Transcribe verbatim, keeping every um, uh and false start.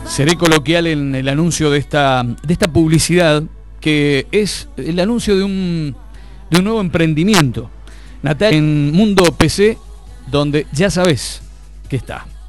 Seré coloquial en el anuncio de esta, de esta publicidad, que es el anuncio de un, de un nuevo emprendimiento. Natalia, en Mundo P C, donde ya sabes que está.